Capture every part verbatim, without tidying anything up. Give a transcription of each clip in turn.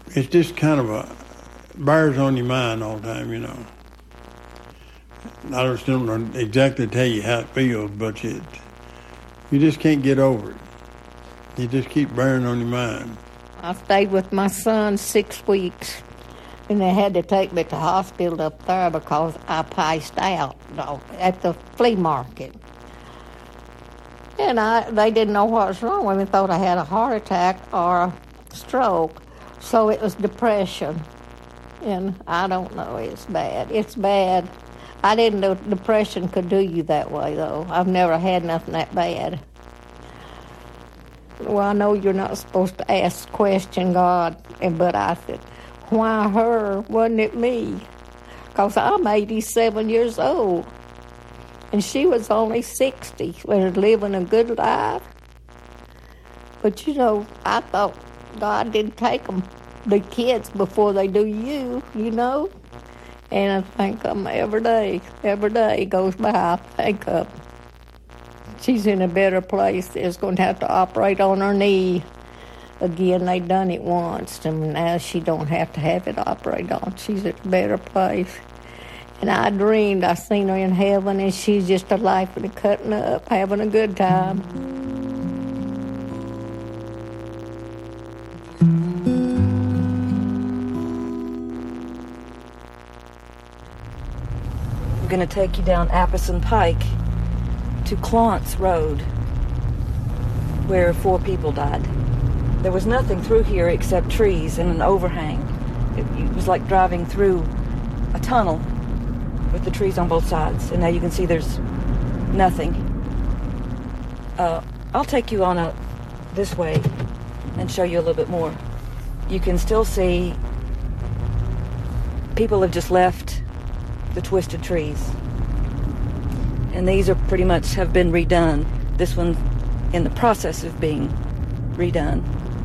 it's just kind of a bears on your mind all the time, you know. I just don't know exactly tell you how it feels, but it, you just can't get over it. You just keep bearing on your mind. I stayed with my son six weeks, and they had to take me to the hospital up there because I passed out at the flea market. And I, they didn't know what was wrong with me. They thought I had a heart attack or a stroke. So it was depression. And I don't know, it's bad. It's bad. I didn't know depression could do you that way, though. I've never had nothing that bad. Well, I know you're not supposed to ask question God, but I said, why her? Wasn't it me? Because I'm eighty-seven years old. And she was only sixty, was living a good life. But, you know, I thought God didn't take them, the kids, before they do you, you know. And I think of them every day. Every day goes by, I think of them. She's in a better place. They're going to have to operate on her knee. Again, they done it once, and now she don't have to have it operated on. She's at a better place. And I dreamed I seen her in heaven, and she's just a life and cutting up, having a good time. I'm going to take you down Apperson Pike to Clontz Road, where four people died. There was nothing through here except trees and an overhang. It, it was like driving through a tunnel with the trees on both sides, and now you can see there's nothing. Uh, I'll take you on a this way and show you a little bit more. You can still see people have just left the twisted trees, and these are pretty much have been redone. This one's in the process of being redone.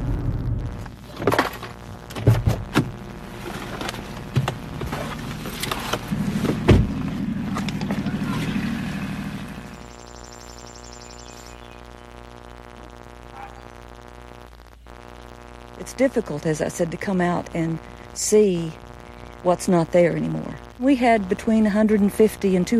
It's difficult, as I said, to come out and see what's not there anymore. We had between one hundred fifty and two